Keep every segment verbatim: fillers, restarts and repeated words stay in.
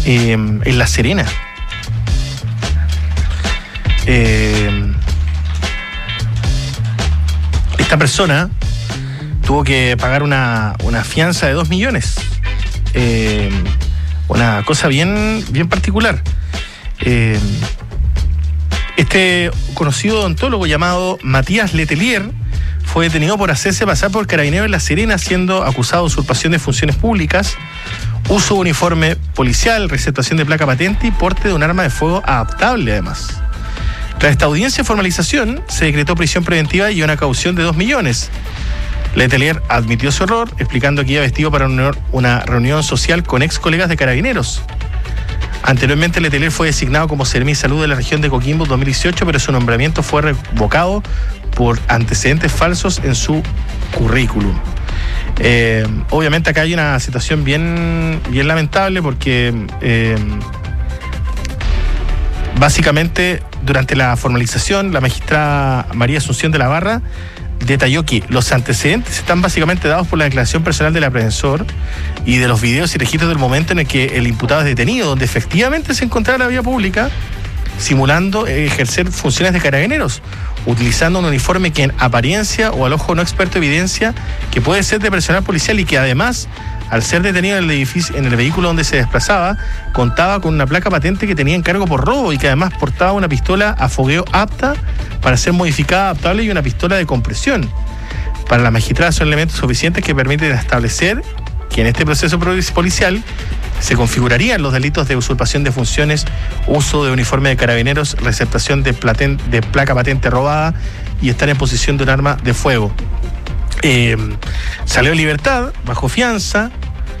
eh, en La Serena. Eh, esta persona tuvo que pagar una, una fianza de dos millones. Eh, una cosa bien, bien particular. Eh, este conocido odontólogo llamado Matías Letelier fue detenido por hacerse pasar por carabinero en La Serena, siendo acusado de usurpación de funciones públicas, uso de uniforme policial, receptación de placa patente y porte de un arma de fuego adaptable, además. Tras esta audiencia de formalización, se decretó prisión preventiva y una caución de dos millones. Letelier admitió su error, explicando que iba vestido para una reunión social con ex colegas de carabineros. Anteriormente, Letelier fue designado como Seremi Salud de la región de Coquimbo en dos mil dieciocho, pero su nombramiento fue revocado por antecedentes falsos en su currículum. Eh, obviamente acá hay una situación bien, bien lamentable porque eh, básicamente durante la formalización la magistrada María Asunción de la Barra detalló que los antecedentes están básicamente dados por la declaración personal del aprehensor y de los videos y registros del momento en el que el imputado es detenido, donde efectivamente se encontraba en la vía pública simulando ejercer funciones de carabineros, utilizando un uniforme que en apariencia o al ojo no experto evidencia que puede ser de personal policial y que además, al ser detenido en el edificio, en el vehículo donde se desplazaba, contaba con una placa patente que tenía encargo por robo y que además portaba una pistola a fogueo apta para ser modificada, adaptable y una pistola de compresión. Para la magistrada son elementos suficientes que permiten establecer que en este proceso policial se configurarían los delitos de usurpación de funciones, uso de uniforme de carabineros, receptación de, platen, de placa patente robada y estar en posesión de un arma de fuego. Eh, salió en libertad, bajo fianza,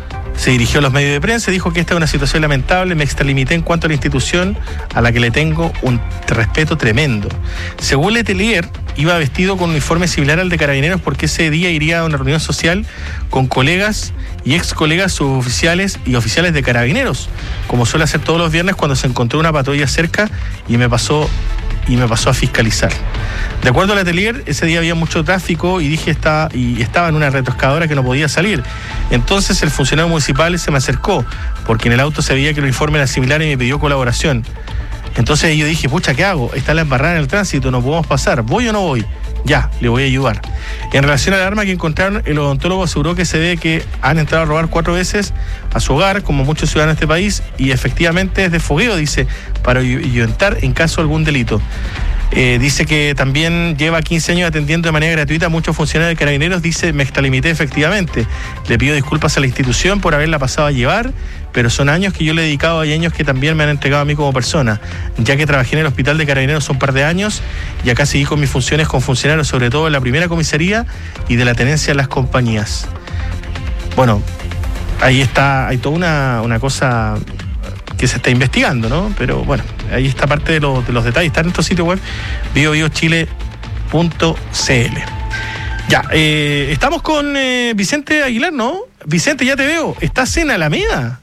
se dirigió a los medios de prensa y dijo que esta es una situación lamentable, me extralimité en cuanto a la institución a la que le tengo un respeto tremendo. Según Letelier, iba vestido con un uniforme similar al de carabineros porque ese día iría a una reunión social con colegas y ex colegas suboficiales y oficiales de carabineros, como suele hacer todos los viernes cuando se encontró una patrulla cerca y me pasó y me pasó a fiscalizar. De acuerdo a Letelier, ese día había mucho tráfico y dije está, y estaba en una retroexcavadora que no podía salir. Entonces el funcionario municipal se me acercó, porque en el auto se veía que el uniforme era similar y me pidió colaboración. Entonces yo dije, pucha, ¿qué hago? Está la embarrada en el tránsito, no podemos pasar. ¿Voy o no voy? Ya, le voy a ayudar. En relación al arma que encontraron, el odontólogo aseguró que se ve que han entrado a robar cuatro veces a su hogar, como muchos ciudadanos de este país, y efectivamente es de fogueo, dice, para ayudar en caso de algún delito. Eh, dice que también lleva quince años atendiendo de manera gratuita a muchos funcionarios de carabineros. Dice, me extralimité efectivamente. Le pido disculpas a la institución por haberla pasado a llevar, pero son años que yo le he dedicado y años que también me han entregado a mí como persona, ya que trabajé en el hospital de carabineros un par de años y acá seguí con mis funciones con funcionarios, sobre todo en la primera comisaría y de la tenencia de las compañías. Bueno, ahí está, hay toda una, una cosa que se está investigando, ¿no? Pero bueno, ahí está parte de, lo, de los detalles. Está en nuestro sitio web, bio bio chile punto c l. Ya, eh, estamos con eh, Vicente Aguilar, ¿no? Vicente, ya te veo. ¿Estás en Alameda?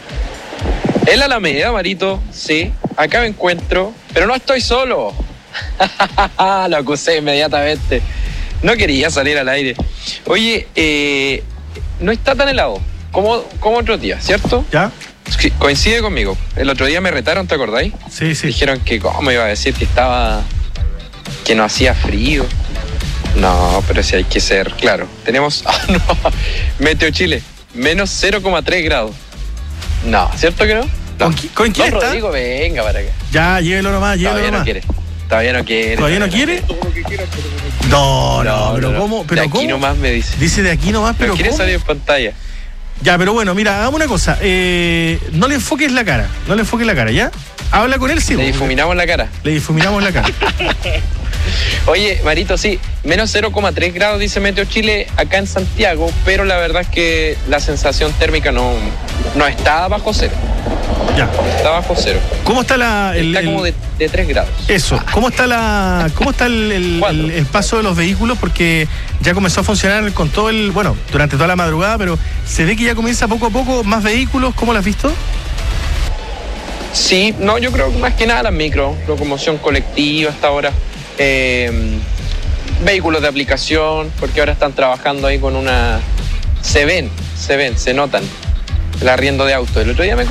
En la Alameda, Marito, sí. Acá me encuentro, pero no estoy solo. Lo acusé inmediatamente. No quería salir al aire. Oye, eh, no está tan helado como, como otros días, ¿cierto? ¿Ya? Sí, coincide conmigo. El otro día me retaron, ¿te acordáis? Sí, sí. Dijeron que cómo iba a decir que estaba... que no hacía frío. No, pero sí hay que ser claro. Tenemos... Ah, no. Meteo Chile, menos cero coma tres grados. No, ¿cierto que no? No. ¿Con, ¿con quién no, está? Rodrigo, venga para acá. Ya, llévelo nomás, llévelo Todavía nomás. no quiere. Todavía no quiere. ¿Todavía no quiere? No, no, pero ¿cómo? ¿Pero de aquí cómo? nomás me dice. Dice de aquí nomás, pero No quiere ¿cómo? salir en pantalla. Ya, pero bueno, mira, hagamos una cosa. Eh, no le enfoques la cara. No le enfoques la cara, ¿ya? Habla con él, sí. Le difuminamos la cara. Le difuminamos la cara. Oye, Marito, sí, menos cero coma tres grados dice Meteo Chile acá en Santiago, pero la verdad es que la sensación térmica no, no está bajo cero. Ya. Está bajo cero. ¿Cómo está la...? El, está como de, de tres grados. Eso. ¿Cómo está la cómo está el, el, el, el paso de los vehículos? Porque ya comenzó a funcionar con todo el... Bueno, durante toda la madrugada, pero se ve que ya comienza poco a poco más vehículos. ¿Cómo lo has visto? Sí, no, yo creo que más que nada la micro, locomoción colectiva hasta ahora. Eh, vehículos de aplicación, porque ahora están trabajando ahí con una... Se ven, se ven, se notan el arriendo de autos. El otro día me